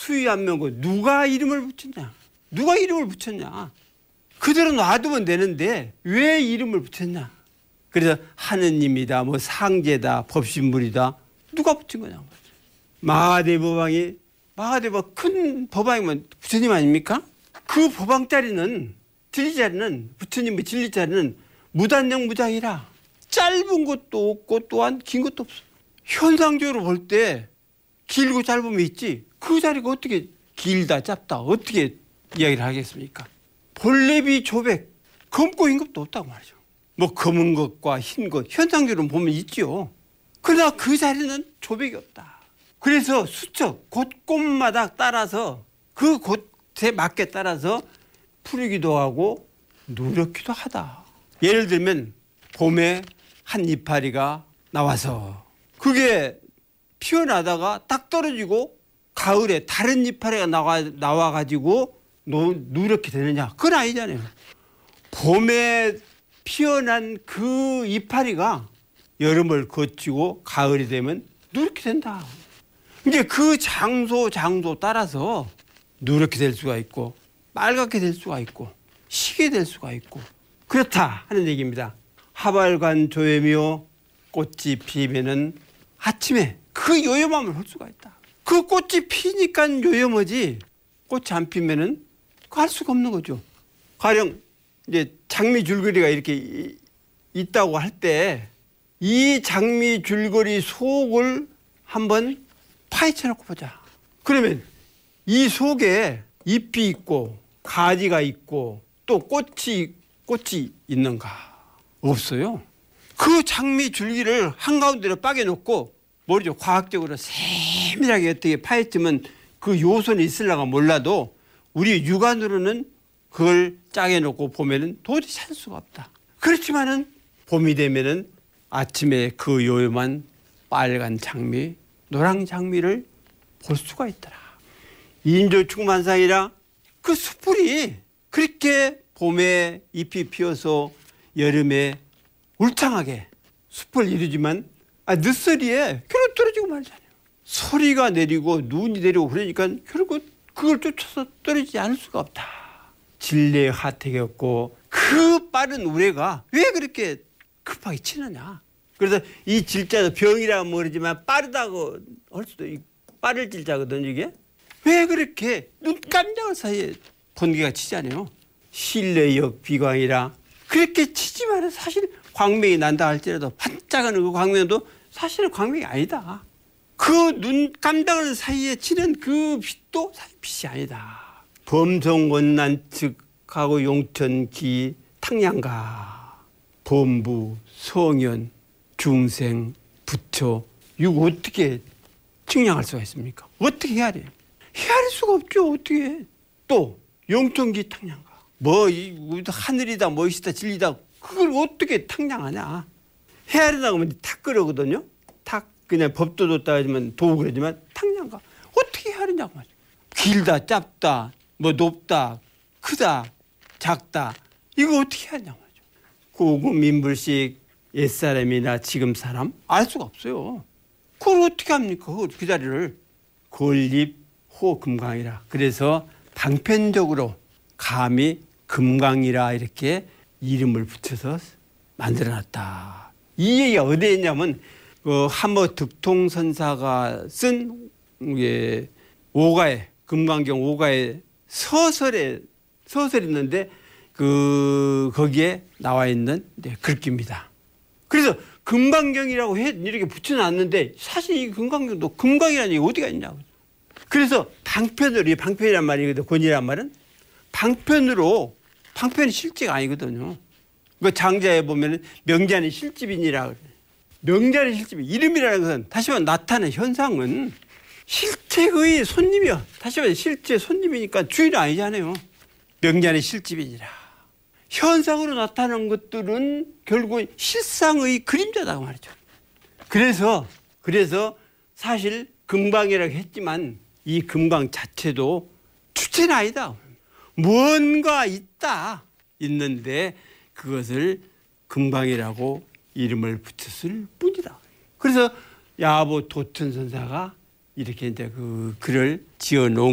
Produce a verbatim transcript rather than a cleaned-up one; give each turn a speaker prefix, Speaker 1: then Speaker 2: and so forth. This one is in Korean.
Speaker 1: 수위 안 메고 누가 이름을 붙였냐? 누가 이름을 붙였냐? 그대로 놔두면 되는데 왜 이름을 붙였냐? 그래서 하느님이다, 뭐 상제다, 법신물이다. 누가 붙인 거냐? 마하대법왕이 마하대법 큰 법왕이면 부처님 아닙니까? 그 법왕 자리는 진리 자리는 부처님의 진리 자리는 무단령 무장이라 짧은 것도 없고 또한 긴 것도 없어. 현상적으로 볼 때 길고 짧음이 있지 그 자리가 어떻게 길다 짧다 어떻게 이야기를 하겠습니까? 본래비 조백 검고 흰 것도 없다고 말이죠. 뭐 검은 것과 흰 것 현상적으로 보면 있죠. 그러나 그 자리는 조백이 없다. 그래서 수척 곳곳마다 따라서 그 곳에 맞게 따라서 풀기도 하고 누렇기도 하다. 예를 들면 봄에 한 이파리가 나와서 그게 피어나다가 딱 떨어지고 가을에 다른 이파리가 나와, 나와가지고 누렇게 되느냐? 그건 아니잖아요. 봄에 피어난 그 이파리가 여름을 거치고 가을이 되면 누렇게 된다. 이제 그 장소 장소 따라서 누렇게 될 수가 있고 빨갛게 될 수가 있고 시게 될 수가 있고 그렇다 하는 얘기입니다. 하발관 조염이요 꽃이 피면은 아침에 그 요염함을 할 수가 있다. 그 꽃이 피니까 요염하지 꽃이 안 피면은 할 수가 없는 거죠. 가령 이제 장미 줄거리가 이렇게 있다고 할 때 이 장미 줄거리 속을 한번 파헤쳐 놓고 보자. 그러면 이 속에 잎이 있고 가지가 있고 또 꽃이 꽃이 있는가? 없어요. 그 장미 줄기를 한가운데로 빠개 놓고 모르죠. 과학적으로 세밀하게 어떻게 파헤치면 그 요소는 있으려가 몰라도 우리 육안으로는 그걸 짜게 놓고 보면은 도저히 찾을 수가 없다. 그렇지만은 봄이 되면은 아침에 그 요염한 빨간 장미, 노랑 장미를 볼 수가 있더라. 인조충만상이라 그 숯불이 그렇게 봄에 잎이 피어서 여름에 울창하게 숲을 이루지만 아, 늦서리에 결국 떨어지고 말잖아요. 소리가 내리고 눈이 내리고 그러니까 결국 그걸 쫓아서 떨어지지 않을 수가 없다. 진례의 하택이었고 그 빠른 우레가 왜 그렇게 급하게 치느냐. 그래서 이 질자도 병이라고 모르지만 빠르다고 할 수도 있고 빠를 질자거든요. 이게 왜 그렇게 눈 깜짝할 사이에 번개가 치잖아요. 실내역 비광이라 그렇게 치지만 사실 광명이 난다 할지라도 반짝하는 그 광명도 사실은 광명이 아니다. 그 눈 깜짝하는 사이에 치는 그 빛도 사실 빛이 아니다. 범성원난측하고 용천기 탕양가 범부 성현 중생 부처 이거 어떻게 측량할 수가 있습니까? 어떻게 헤아려? 헤아릴 수가 없죠. 어떻게 또 용천기 탕양가 뭐 이 하늘이다 멋이다 진리다 그걸 어떻게 탕량하냐. 헤아리다가 하면 탁 그러거든요. 탁 그냥 법도도 따지면 도 그러지만 탕량가 어떻게 헤아리냐고 말이야. 길다 짧다 뭐 높다 크다 작다 이거 어떻게 하냐고 말이죠. 고금인불식 옛사람이나 지금 사람 알 수가 없어요. 그걸 어떻게 합니까? 그 자리를 건립 호 금강이라 그래서 방편적으로 감히 금강이라 이렇게 이름을 붙여서 만들어놨다. 이 얘기가 어디에 있냐면 그 한모 득통선사가 쓴 예, 오가에 금강경 오가에 서설에 서설이 있는데 그 거기에 나와 있는 네, 글귀입니다. 그래서 금강경이라고 해 이렇게 붙여놨는데 사실 이 금강경도 금강이라는 얘기 어디가 있냐고. 그래서 방편으로 이 방편이란 말이거든. 권이란 말은 방편으로 방편이 실제가 아니거든요. 그 장자에 보면은 명자는 실집이니라 그래. 명자는 실집 이름이라는 것은 다시 말해 나타나는 현상은 실체의 손님이요. 다시 말해 실제 손님이니까 주인은 아니잖아요. 명자는 실집이니라. 현상으로 나타나는 것들은 결국 실상의 그림자다 말이죠. 그래서 그래서 사실 금강이라고 했지만 이 금강 자체도 주체는 아니다. 뭔가 있다. 있는데 그것을 금강이라고 이름을 붙였을 뿐이다. 그래서 야보 도천선사가 이렇게 이제 그 글을 지어 놓은